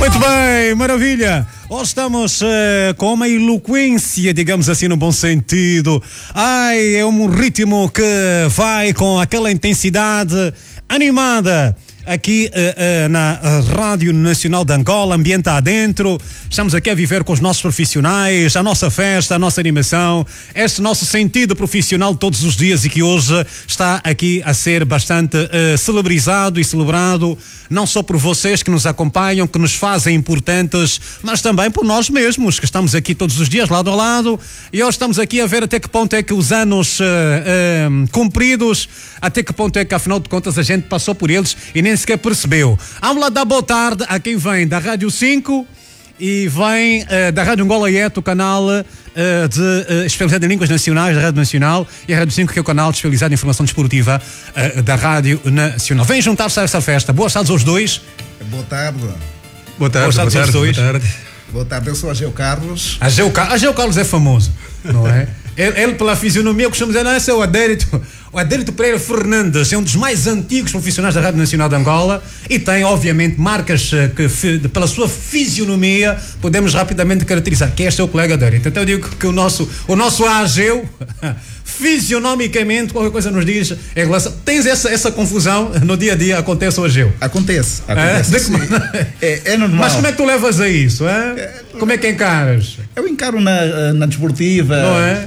Muito bem, maravilha. Hoje estamos com uma eloquência, digamos assim, no bom sentido. Ai, é um ritmo que vai com aquela intensidade animada. Aqui na Rádio Nacional de Angola, ambiente adentro. Estamos aqui a viver com os nossos profissionais, a nossa festa, a nossa animação, este nosso sentido profissional todos os dias e que hoje está aqui a ser bastante celebrizado e celebrado, não só por vocês que nos acompanham, que nos fazem importantes, mas também por nós mesmos, que estamos aqui todos os dias lado a lado, e hoje estamos aqui a ver até que ponto é que os anos cumpridos, até que ponto é que afinal de contas a gente passou por eles e nem sequer percebeu. Vamos lá dar boa tarde a quem vem da Rádio 5 e vem da Rádio Angola o canal especializado em línguas nacionais da Rádio Nacional, e a Rádio 5 que é o canal especializado em informação desportiva da Rádio Nacional. Vem juntar-se a esta festa. Boas tardes aos dois. Boa tarde. Boa tarde aos dois. Boa tarde, eu sou Ageu Carlos. Ageu Carlos é famoso, não é? Ele pela fisionomia, eu costumo dizer, não, esse é o Adérito Pereira Fernandes, é um dos mais antigos profissionais da Rádio Nacional de Angola e tem, obviamente, marcas que, pela sua fisionomia, podemos rapidamente caracterizar, que este é o colega Adérito. Então eu digo que o nosso Ageu, fisionomicamente, qualquer coisa nos diz em relação... Tens essa confusão no dia a dia, acontece o Ageu? Acontece. É normal. Mas como é que tu levas a isso? Como é que encaras? Eu encaro na desportiva. Não é?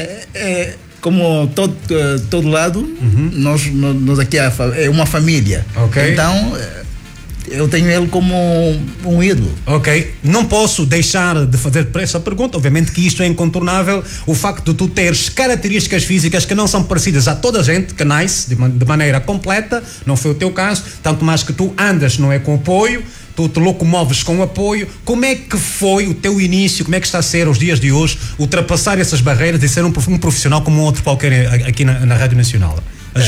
Como todo lado, nós aqui é uma família. Okay. Então, eu tenho ele como um ídolo. Ok. Não posso deixar de fazer essa pergunta. Obviamente que isto é incontornável. O facto de tu teres características físicas que não são parecidas a toda a gente, que nasce de maneira completa. Não foi o teu caso. Tanto mais que tu andas, não é, com apoio. Tu te locomoves com apoio. Como é que foi o teu início? Como é que está a ser os dias de hoje ultrapassar essas barreiras e ser um profissional como outro qualquer aqui na Rádio Nacional?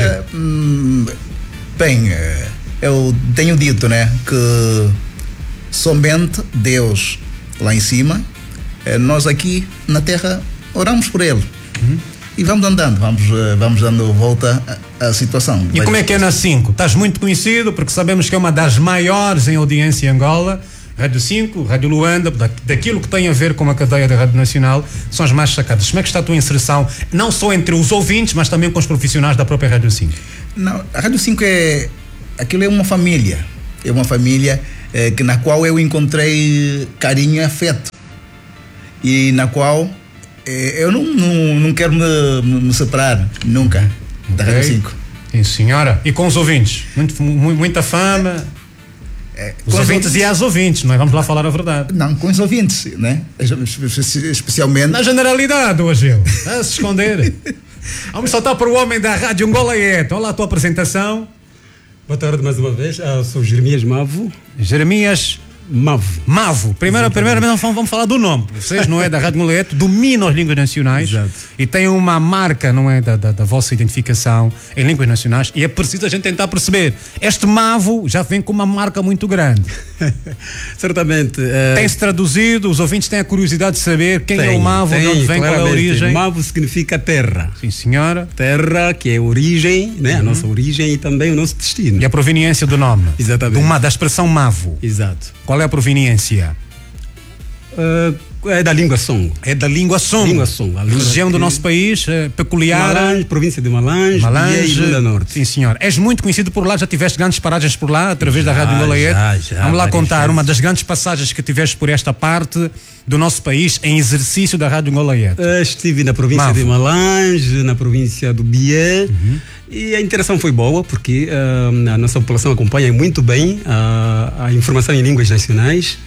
Eu tenho dito, né, que somente Deus lá em cima, nós aqui na terra oramos por Ele. E vamos andando, vamos dando volta à situação. E como é que é na 5? Estás muito conhecido, porque sabemos que é uma das maiores em audiência em Angola. Rádio 5, Rádio Luanda, daquilo que tem a ver com a cadeia da Rádio Nacional, são as mais destacadas. Como é que está a tua inserção, não só entre os ouvintes, mas também com os profissionais da própria Rádio 5? Não, a Rádio 5 aquilo é uma família. É uma família na qual eu encontrei carinho e afeto. E na qual eu não quero me separar nunca da Rádio 5. Sim, senhora. E com os ouvintes? Muita fama? Os ouvintes e as ouvintes, não é? Vamos lá falar a verdade. Não, com os ouvintes, né? Especialmente. Na generalidade, hoje a se esconder. Vamos saltar para o homem da Rádio Angola. Olha lá a tua apresentação. Boa tarde mais uma vez. Sou Jeremias Mavo. Jeremias Mavo. Primeiramente vamos falar do nome. Vocês, não é, da Rádio Angola, dominam as línguas nacionais. Exato. E têm uma marca, não é, da vossa identificação em línguas nacionais, e é preciso a gente tentar perceber. Este Mavo já vem com uma marca muito grande. Certamente. Tem-se traduzido, os ouvintes têm a curiosidade de saber quem é o Mavo, de onde vem, qual é a origem. Mavo significa terra. Sim, senhora. Terra, que é a origem, né? A nossa origem e também o nosso destino. E a proveniência do nome. Exatamente. Da expressão Mavo. Exato. Qual é a proveniência? É da língua Songo. É da língua Songo. A região do nosso país peculiar. Malange, província de Malange e Ilunda Norte. Sim, senhor. És muito conhecido por lá, já tiveste grandes paragens por lá, através da Rádio Angola. Vamos lá contar uma das grandes passagens que tiveste por esta parte do nosso país em exercício da Rádio Angola. Estive na província de Malange, na província do Bié. E a interação foi boa, porque a nossa população acompanha muito bem a informação em línguas nacionais.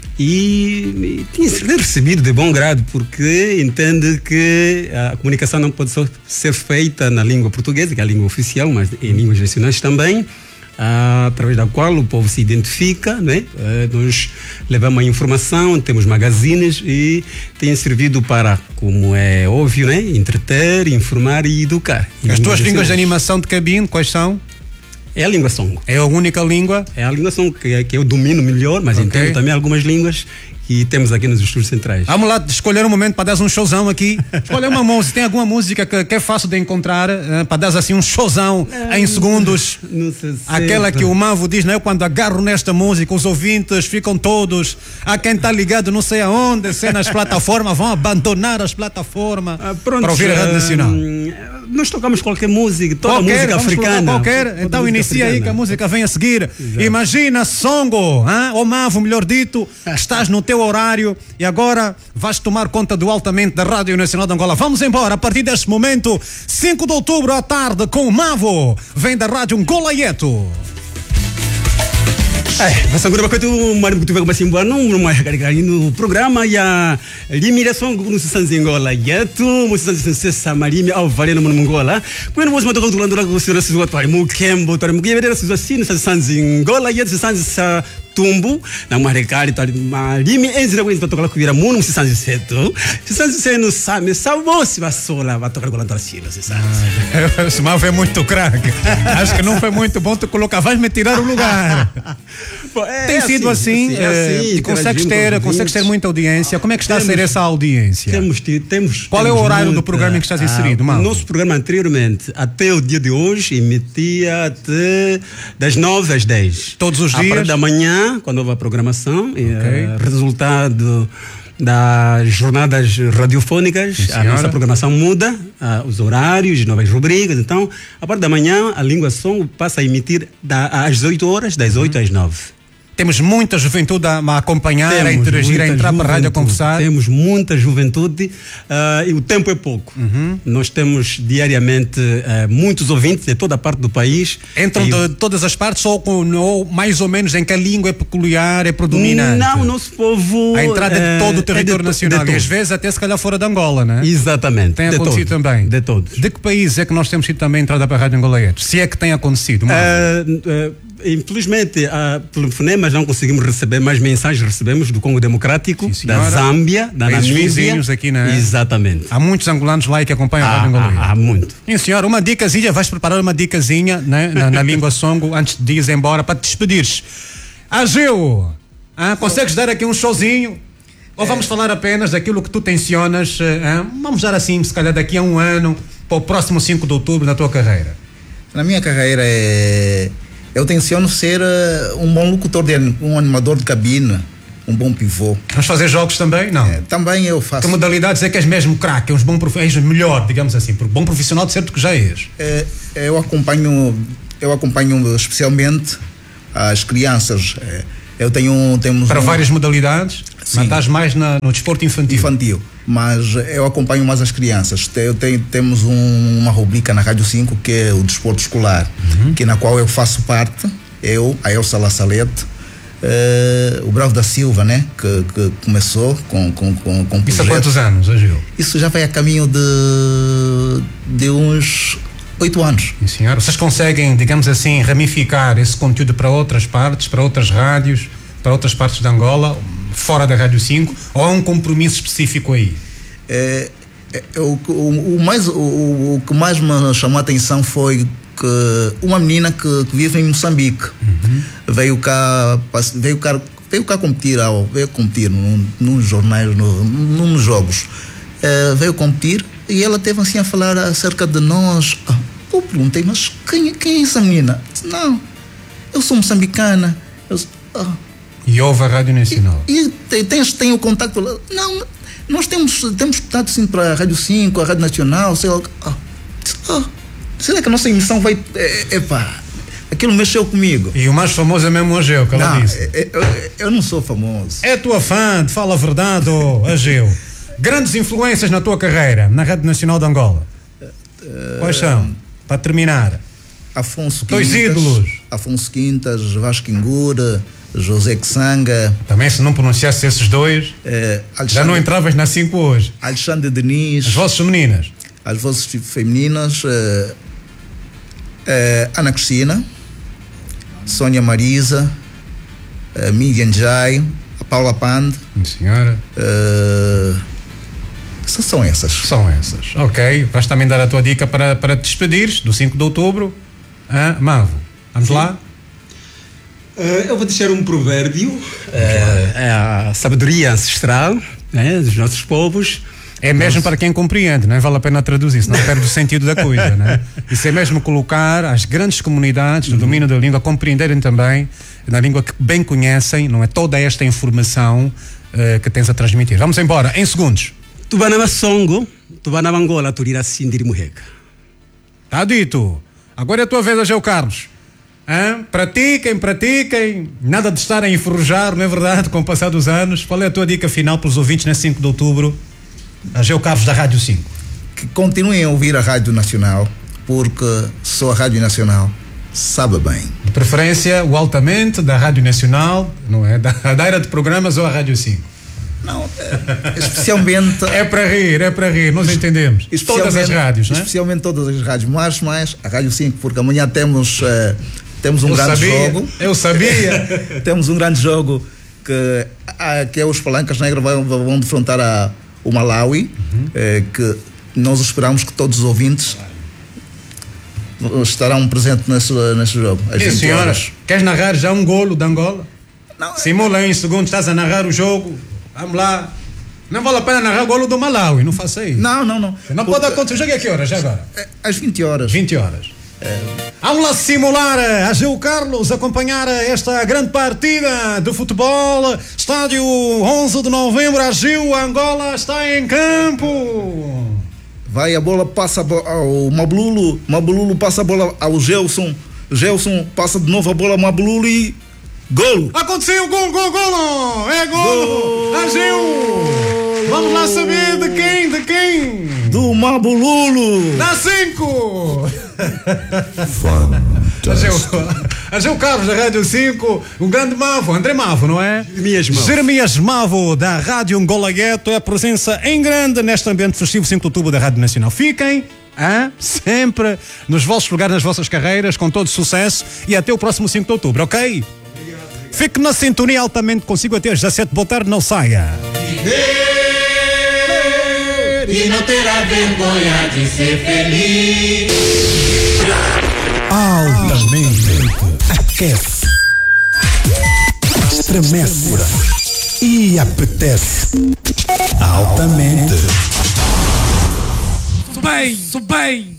E tinha sido recebido de bom grado, porque entende que a comunicação não pode só ser feita na língua portuguesa, que é a língua oficial, mas em línguas nacionais também, através da qual o povo se identifica, né? Nós levamos a informação, temos magazines e tem servido para, como é óbvio, né? Entreter, informar e educar. As tuas línguas de animação de cabine, quais são? É a língua Songo. É a única língua? É a língua Songo que eu domino melhor, mas entendo também algumas línguas que temos aqui nos estúdios centrais. Vamos lá escolher um momento para dar um showzão aqui. Escolher uma música. Tem alguma música que é fácil de encontrar para dar assim um showzão em segundos? Não sei se aquela que o Mavo diz, né? Eu quando agarro nesta música, os ouvintes ficam todos. Há quem está ligado não sei aonde, se nas plataformas, vão abandonar as plataformas para ouvir a Rádio Nacional. Nós tocamos qualquer música, toda música africana. Qualquer. Então inicia aí que a música vem a seguir. Exato. Imagina, Songo, ou Mavo, melhor dito, que estás no teu horário e agora vais tomar conta do altamente da Rádio Nacional de Angola. Vamos embora, a partir deste momento, 5 de outubro à tarde, com o Mavo, vem da Rádio Ngolayeto. Mas agora vai ter um marido que tu vai começar embora no programa e a limitação no Sanzingola Yeto, no Sanzingola Marimi ao Valeno Mongola. Quando você mandou do Landura com o senhor Suzo Atuai, Mukembo, Atuai, Mukembo, assim, no Sanzingola Yeto, Sanzingola Tumbo, na Maricari, Marimi, enzira com isso para tocar com o Viramuno, no Sanzingola. Sanzingola não sabe, salvou se vai sola, vai tocar com o Landura Silo, você sabe. Esse mal é muito craque. Acho que não foi muito bom tu colocar, vais me tirar o lugar. Tem sido assim, consegues ter muita audiência. Como é que está a ser essa audiência? Temos. Qual é o horário do programa em que estás inserido, Mavo? O nosso programa anteriormente, até o dia de hoje, emitia até das 9 às 10. Todos os dias? A partir da manhã, quando houve a programação, resultado das jornadas radiofônicas, a nossa programação muda, os horários, novas rubricas. Então, a partir da manhã, a Língua Som passa a emitir às 8 horas, das 8 às 9. Temos muita juventude a acompanhar, a interagir, a entrar para a rádio a conversar. Temos muita juventude e o tempo é pouco. Nós temos diariamente muitos ouvintes de toda a parte do país. Entram de todas as partes ou mais ou menos em que a língua é peculiar, é predominante? Não, o nosso povo... A entrada de todo o território nacional e às vezes até se calhar fora de Angola, não é? Exatamente. Tem acontecido também? De todos. De que país é que nós temos tido também entrada para a Rádio Ngolayeto? Se é que tem acontecido? Infelizmente, pelo fonemas não conseguimos receber mais mensagens. Recebemos do Congo Democrático, da Zâmbia, da Namíbia. Vizinhos aqui, não é? Exatamente. Há muitos angolanos lá que acompanham a Rádio Ngolayeto. Há muito. Sim, senhora, uma dicasinha, vais preparar uma dicasinha, né, na língua songo antes de ir embora para te despedires. Ageu, consegues dar aqui um showzinho? Ou vamos falar apenas daquilo que tu tensionas? Vamos dar assim, se calhar daqui a um ano, para o próximo 5 de outubro na tua carreira. Na minha carreira eu tenciono ser um bom locutor, um animador de cabine, um bom pivô. Vamos fazer jogos também? Não. Também eu faço. Que modalidades é que és mesmo craque, és melhor, digamos assim, porque bom profissional de certo que já és. Eu acompanho especialmente as crianças. Temos para várias modalidades, mas estás mais no desporto infantil. Mas eu acompanho mais as crianças. Temos uma rubrica na Rádio 5 que é o desporto escolar, na qual eu faço parte, a Elsa La Salete, o Bravo da Silva, né? Que começou com isso há quantos anos, Agil? Isso já vai a caminho de uns 8 anos. Sim, senhor. Vocês conseguem, digamos assim, ramificar esse conteúdo para outras partes, para outras rádios, para outras partes de Angola, fora da Rádio 5, ou há um compromisso específico aí? O que mais me chamou a atenção foi que uma menina que vive em Moçambique veio cá competir nos jornais, nos jogos. Veio competir e ela teve assim a falar acerca de nós. Eu perguntei, mas quem é essa menina? Disse, não, eu sou moçambicana. E ouve a Rádio Nacional? E tem o contato? Não, nós temos contato sim para a Rádio 5, a Rádio Nacional, sei lá. Será que a nossa emissão vai... aquilo mexeu comigo. E o mais famoso é mesmo o Ageu, que ela disse. Eu não sou famoso. É tua fã, te fala a verdade, Ageu. Grandes influências na tua carreira, na Rádio Nacional de Angola? Quais são? Para terminar. Afonso Quintas. Dois ídolos. Afonso Quintas, Vasco Ingura, José Xanga. Também se não pronunciasse esses dois, já não entravas na 5 hoje. Alexandre Diniz. As vozes femininas? As vozes femininas, Ana Cristina, Sônia Marisa, Miriam Jai, a Paula Pande. Senhora. São essas. São essas. Ok. Vais também dar a tua dica para te despedires do 5 de outubro. Mavo, vamos lá? Eu vou deixar um provérbio, é a sabedoria ancestral, né, dos nossos povos. É mesmo para quem compreende, não vale a pena traduzir, senão perde o sentido da coisa, né? Isso é mesmo colocar as grandes comunidades no domínio da língua, compreenderem também na língua que bem conhecem, não é, toda esta informação que tens a transmitir. Vamos embora, em segundos. Tubanama songo, tubanama angola, turira sindiri muhega. Tá dito. Agora é a tua vez, Ageu Carlos. Pratiquem, nada de estarem a enferrujar, não é verdade, com o passar dos anos. Qual é a tua dica final para os ouvintes nesse 5 de outubro? Ageu Carlos da Rádio 5. Que continuem a ouvir a Rádio Nacional, porque só a Rádio Nacional sabe bem. De preferência, o Altamente da Rádio Nacional, não é? Da área de programas ou a Rádio 5? Não, especialmente... É para rir, nós entendemos. Todas as rádios, não é? Especialmente todas as rádios, mas mais a Rádio 5, porque amanhã temos um grande jogo. Eu sabia. Temos um grande jogo que é os Palancas Negras vão defrontar o Malawi, que nós esperamos que todos os ouvintes estarão presentes nesse jogo. Às 20 horas. Queres narrar já um golo de Angola? Não. Simula em segundos, estás a narrar o jogo. Vamos lá. Não vale a pena narrar o golo do Malawi, não faça isso. Não. Não pode acontecer. O jogo é a que horas já agora? Às 20 horas. 20 horas. Vamos lá simular a Ageu Carlos acompanhar esta grande partida de futebol. Estádio 11 de novembro, Ageu, Angola está em campo. Vai, a bola passa ao Mabululo. Mabululo passa a bola ao Gelson. Gelson passa de novo a bola ao Mabululo e golo. Aconteceu, gol. É golo. Ageu. Vamos lá saber de quem? Do Mabululo. Dá 5. Ageu Carlos da Rádio 5, um grande Mavo, André Mavo, não é? Jeremias Mavo da Rádio Angola Gueto é a presença em grande neste ambiente festivo 5 de outubro da Rádio Nacional. Fiquem sempre nos vossos lugares, nas vossas carreiras, com todo sucesso e até o próximo 5 de outubro, ok? Fique na sintonia altamente consigo até às 17. Boa tarde, não saia. E não terá vergonha de ser feliz. Altamente aquece, estremece e apetece. Altamente. Sou bem.